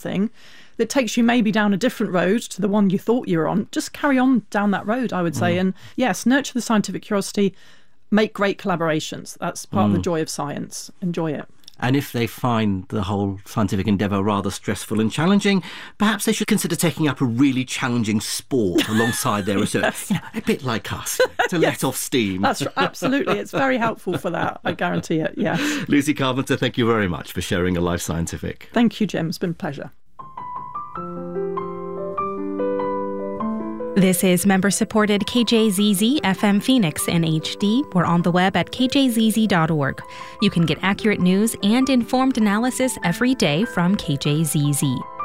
something that takes you maybe down a different road to the one you thought you were on, just carry on down that road, I would say. And yes, nurture the scientific curiosity, make great collaborations. That's part of the joy of science. Enjoy it. And if they find the whole scientific endeavour rather stressful and challenging, perhaps they should consider taking up a really challenging sport alongside their research. Yes. You know, a bit like us, to let off steam. That's absolutely. It's very helpful for that. I guarantee it. Yeah. Lucy Carpenter, thank you very much for sharing a Life Scientific. Thank you, Jim. It's been a pleasure. This is member-supported KJZZ FM Phoenix in HD. We're on the web at kjzz.org. You can get accurate news and informed analysis every day from KJZZ.